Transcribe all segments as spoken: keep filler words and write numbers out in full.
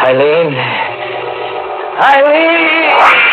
Eileen. Eileen!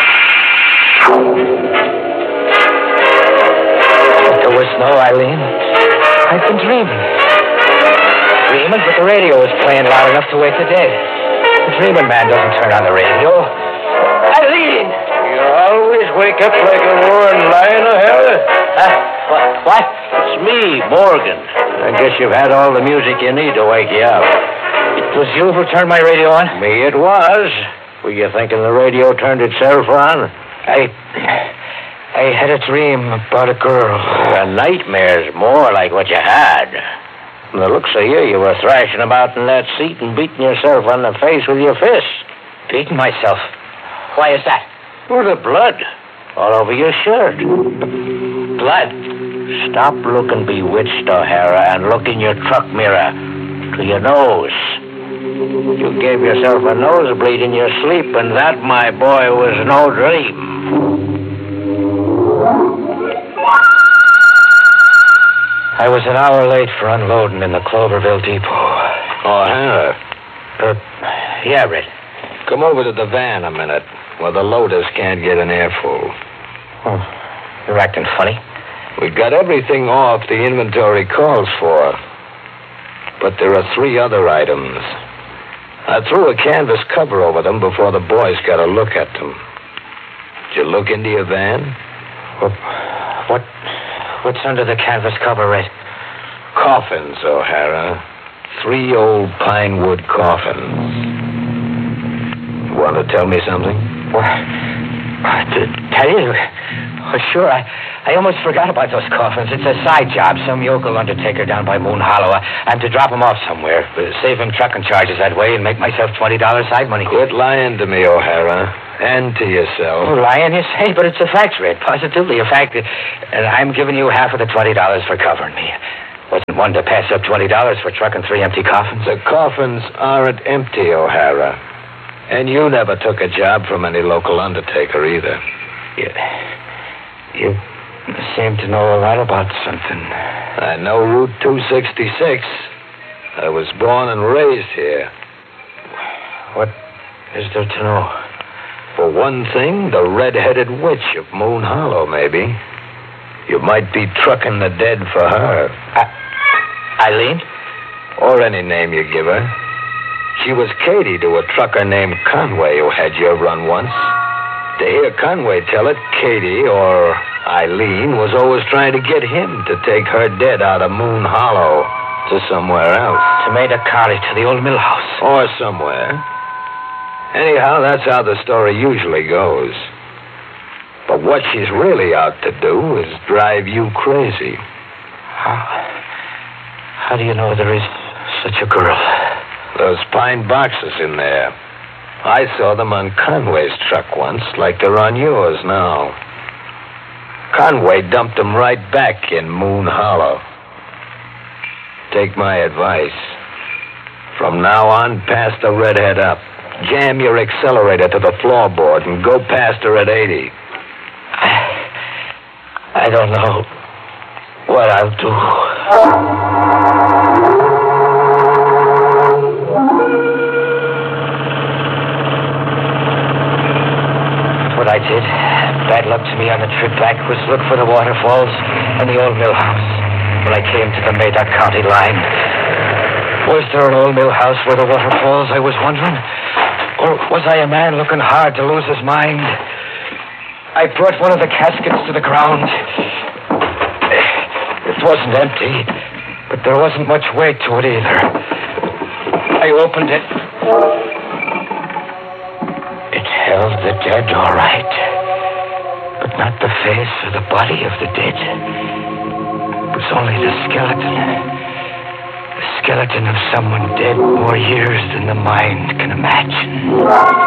There was no Eileen. I've been dreaming. Dreaming, but the radio was playing loud enough to wake the dead. The dreaming man doesn't turn on the radio. Eileen! You always wake up like a roaring lion, O'Hara. Huh? What? What? It's me, Morgan. I guess you've had all the music you need to wake you up. It was you who turned my radio on? Me it was. Were you thinking the radio turned itself on? I... I had a dream about a girl. A nightmare's more like what you had. From the looks of you, you were thrashing about in that seat and beating yourself on the face with your fists. Beating myself? Why is that? For the blood all over your shirt. Blood? Stop looking bewitched, O'Hara, and look in your truck mirror to your nose. You gave yourself a nosebleed in your sleep, and that, my boy, was no dream. I was an hour late for unloading in the Cloverville depot. O'Hara. Uh, yeah, Red. Come over to the van a minute, where the loaders can't get an airful. Oh, you're acting funny. We got everything off the inventory calls for. But there are three other items. I threw a canvas cover over them before the boys got a look at them. Did you look into your van? What? What? What's under the canvas cover, Red? Coffins, O'Hara. Three old pine wood coffins. Want to tell me something? What? To tell you? Oh, sure. I, I almost forgot about those coffins. It's a side job. Some yokel undertaker down by Moon Hollow. I'm to drop him off somewhere. Save him trucking charges that way and make myself twenty dollars side money. Quit lying to me, O'Hara. And to yourself. Oh, lying, you say? But it's a fact, Red. Positively a fact. And I'm giving you half of the twenty dollars for covering me. Wasn't one to pass up twenty dollars for trucking three empty coffins. The coffins aren't empty, O'Hara. And you never took a job from any local undertaker either. You, you seem to know a lot about something. I know Route two sixty-six. I was born and raised here. What is there to know? For one thing, the red-headed witch of Moon Hollow, maybe. You might be trucking the dead for her. I, Eileen? Or any name you give her. She was Katie to a trucker named Conway who had your run once. To hear Conway tell it, Katie, or Eileen, was always trying to get him to take her dead out of Moon Hollow to somewhere else. To Maida Carey, to the old mill house. Or somewhere. Anyhow, that's how the story usually goes. But what she's really out to do is drive you crazy. How, how do you know there is such a girl? Those pine boxes in there. I saw them on Conway's truck once, like they're on yours now. Conway dumped them right back in Moon Hollow. Take my advice. From now on, pass the redhead up. Jam your accelerator to the floorboard and go past her at eighty. I, I don't know what I'll do. What I did, bad luck to me on the trip back, was look for the waterfalls and the old mill house. When I came to the Maida County line, was there an old mill house where the waterfalls, I was wondering? Or was I a man looking hard to lose his mind? I brought one of the caskets to the ground. It wasn't empty, but there wasn't much weight to it either. I opened it. It held the dead, all right, but not the face or the body of the dead. It was only the skeleton. The skeleton of someone dead more years than the mind can imagine.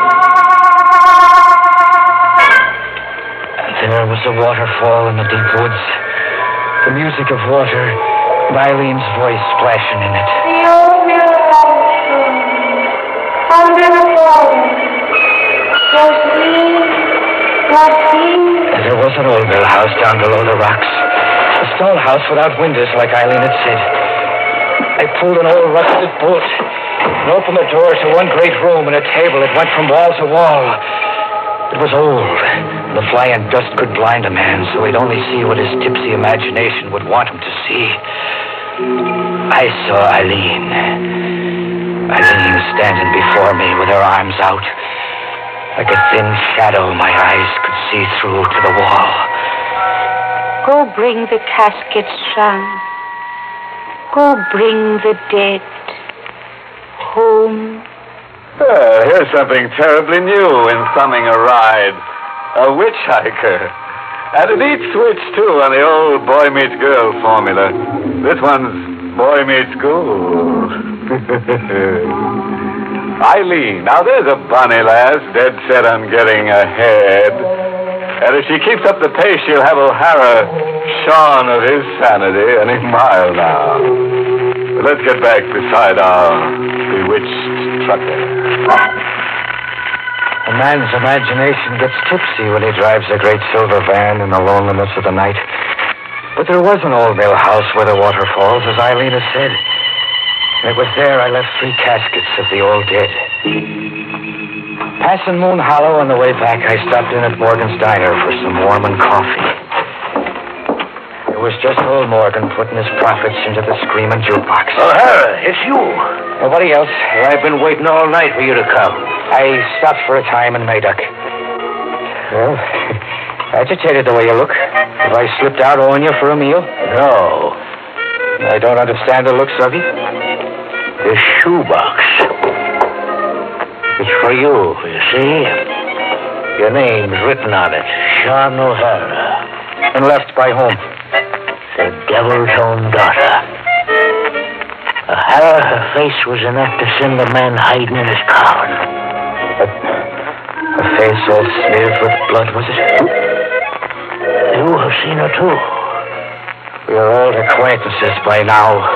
There was a waterfall in the deep woods. The music of water, and Eileen's voice splashing in it. The old mill house under the water. Rosine, Rosine. There was an old mill house down below the rocks. A stone house without windows, like Eileen had said. I pulled an old rusted bolt and opened the door to one great room and a table that went from wall to wall. It was old. The flying dust could blind a man, so he'd only see what his tipsy imagination would want him to see. I saw Eileen. Eileen standing before me with her arms out. Like a thin shadow my eyes could see through to the wall. Go bring the caskets, son. Go bring the dead home. Well, here's something terribly new in thumbing a ride. A witch hiker. And a neat switch, too, on the old boy meets girl formula. This one's boy meets school. Eileen. Now, there's a bonny lass dead set on getting ahead. And if she keeps up the pace, she'll have O'Hara shorn of his sanity any mile now. But let's get back beside our bewitched trucker. A man's imagination gets tipsy when he drives a great silver van in the loneliness of the night. But there was an old mill house where the water falls, as Eileen has said. And it was there I left three caskets of the old dead. Passing Moon Hollow on the way back, I stopped in at Morgan's Diner for some warm and coffee. It was just old Morgan putting his profits into the screaming jukebox. O'Hara, it's you. Nobody else. I've been waiting all night for you to come. I stopped for a time in Mayduck. Well, agitated the way you look. Have I slipped out owing you for a meal? No. I don't understand the looks of you. The shoebox. It's for you, you see? Your name's written on it. Sean O'Hara. And left by whom? The devil's own daughter. O'Hara, her face was enough to send the man hiding in his coffin. A, a face all smeared with blood, was it? You have seen her, too. We are old acquaintances by now.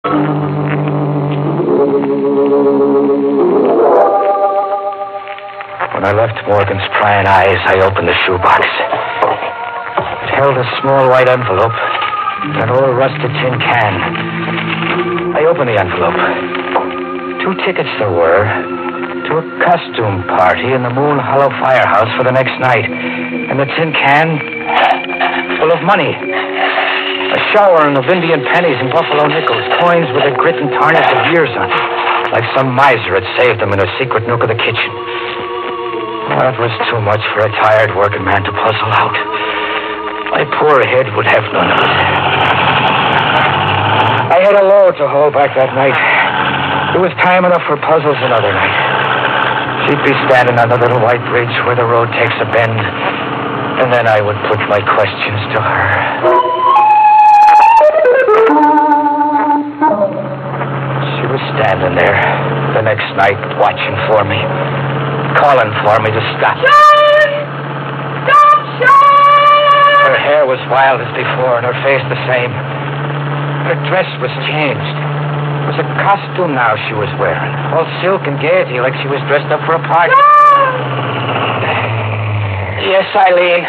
When I left Morgan's prying eyes, I opened the shoebox. It held a small white envelope and an old rusted tin can. I opened the envelope. Two tickets there were to a costume party in the Moon Hollow firehouse for the next night. And the tin can full of money. A showering of Indian pennies and buffalo nickels, coins with a grit and tarnish of years on them, like some miser had saved them in a secret nook of the kitchen. That was too much for a tired working man to puzzle out. My poor head would have none of it. I had a load to hold back that night. There was time enough for puzzles another night. She'd be standing on the little white bridge where the road takes a bend, and then I would put my questions to her. She was standing there the next night watching for me, calling for me to stop. Sean! Stop, Sean! Her hair was wild as before, and her face the same. Her dress was changed. It was a costume now she was wearing, all silk and gaiety, like she was dressed up for a party. Sean! Yes, Eileen.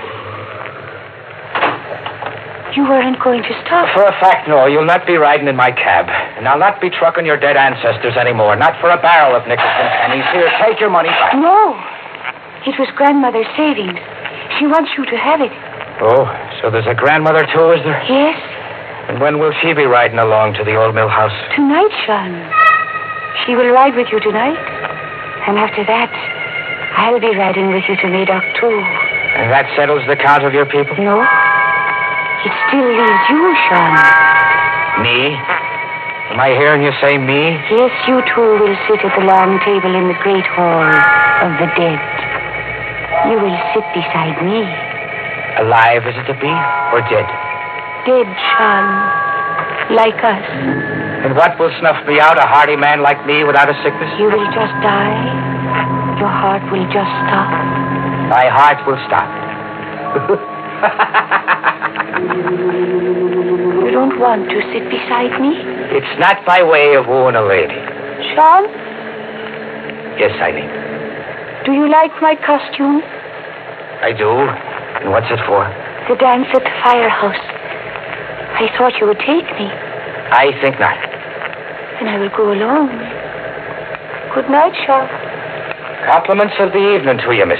You weren't going to stop. For a fact, no. You'll not be riding in my cab. And I'll not be trucking your dead ancestors anymore. Not for a barrel of nickels and pennies. Here, take your money back. No. It was grandmother's savings. She wants you to have it. Oh, so there's a grandmother, too, is there? Yes. And when will she be riding along to the old mill house? Tonight, Sean. She will ride with you tonight. And after that, I'll be riding with you to Mayduck, too. And that settles the count of your people? No. It still leaves you, Sean. Me? Am I hearing you say me? Yes, you two will sit at the long table in the great hall of the dead. You will sit beside me. Alive is it to be, or dead? Dead, Sean. Like us. And what will snuff me out, a hardy man like me without a sickness? You will just die. Your heart will just stop. My heart will stop. You don't want to sit beside me? It's not by way of wooing a lady. Sean, Yes, Eileen. do you like my costume? I do. And what's it for? The dance at the firehouse. I thought you would take me. I think not. Then I will go alone. Good night, Shaw. Compliments of the evening to you, Miss